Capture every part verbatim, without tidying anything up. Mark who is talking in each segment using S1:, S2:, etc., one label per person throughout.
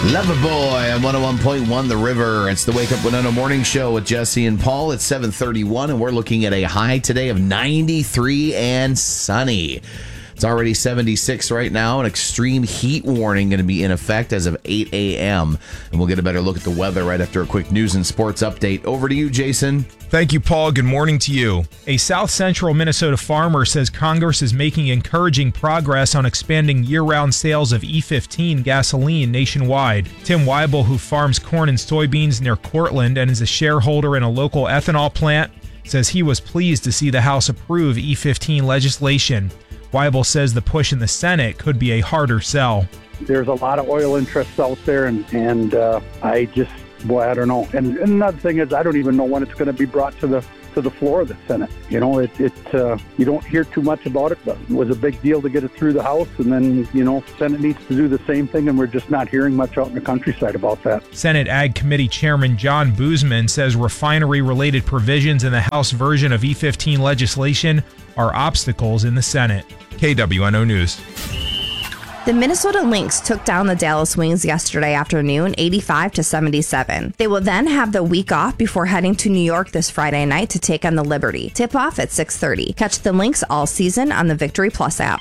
S1: Loverboy on one oh one point one The River. It's the Wake Up Winona Morning Show with Jesse and Paul. It's seven thirty-one, and we're looking at a high today of ninety-three and sunny. It's already seventy-six right now. An extreme heat warning going to be in effect as of eight a.m. And we'll get a better look at the weather right after a quick news and sports update. Over to you, Jason.
S2: Thank you, Paul. Good morning to you. A South Central Minnesota farmer says Congress is making encouraging progress on expanding year-round sales of E fifteen gasoline nationwide. Tim Weibel, who farms corn and soybeans near Cortland and is a shareholder in a local ethanol plant, says he was pleased to see the House approve E fifteen legislation. Weibel says the push in the Senate could be a harder sell.
S3: There's a lot of oil interests out there, and, and uh, I just, boy, I don't know. And, and another thing is, I don't even know when it's going to be brought to the to the floor of the Senate. You know, it, it uh, you don't hear too much about it, but it was a big deal to get it through the House, and then, you know, Senate needs to do the same thing, and we're just not hearing much out in the countryside about that.
S2: Senate Ag Committee Chairman John Boozman says refinery-related provisions in the House version of E fifteen legislation are obstacles in the Senate. K W N O News.
S4: The Minnesota Lynx took down the Dallas Wings yesterday afternoon, eighty-five to seventy-seven. They will then have the week off before heading to New York this Friday night to take on the Liberty. Tip off at six thirty. Catch the Lynx all season on the Victory Plus app.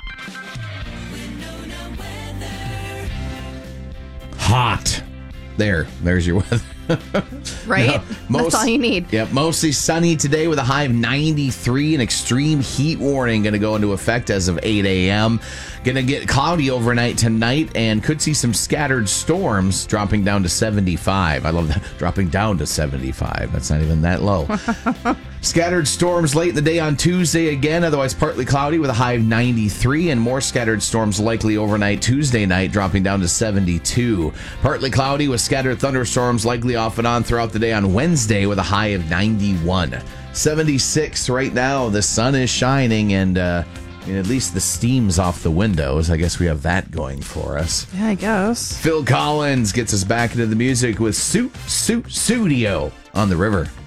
S1: Hot. There. There's your weather.
S4: Right?
S1: No, most,
S4: That's all you need.
S1: Yep, mostly sunny today with a high of ninety-three. An extreme heat warning going to go into effect as of eight a.m. Going to get cloudy overnight tonight and could see some scattered storms dropping down to seventy-five. I love that. Dropping down to seventy-five. That's not even that low. Scattered storms late in the day on Tuesday again, otherwise partly cloudy with a high of ninety-three, and more scattered storms likely overnight Tuesday night, dropping down to seventy-two. Partly cloudy with scattered thunderstorms likely off and on throughout the day on Wednesday with a high of ninety-one. seventy-six right now. The sun is shining, and uh, at least the steam's off the windows. I guess we have that going for us.
S4: Yeah, I guess.
S1: Phil Collins gets us back into the music with Suit Suit Studio on The River.